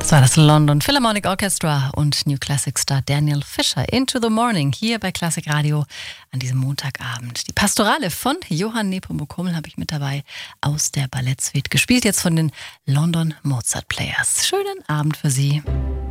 Das war das London Philharmonic Orchestra und New Classic Star Daniel Fischer. Into the Morning hier bei Classic Radio an diesem Montagabend. Die Pastorale von Johann Nepomuk Hummel habe ich mit dabei aus der Ballettsuite, gespielt jetzt von den London Mozart Players. Schönen Abend für Sie.